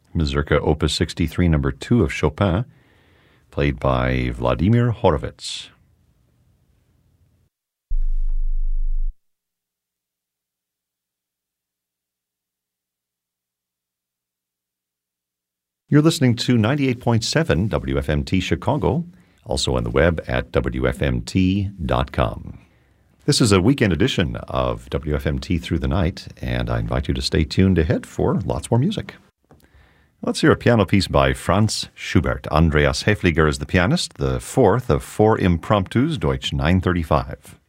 Mazurka Opus 63, number 2 of Chopin, played by Vladimir Horowitz. You're listening to 98.7 WFMT Chicago, also on the web at WFMT.com. This is a weekend edition of WFMT Through the Night, and I invite you to stay tuned ahead for lots more music. Let's hear a piano piece by Franz Schubert. Andreas Häfliger is the pianist, the fourth of 4 impromptus, Deutsch 935.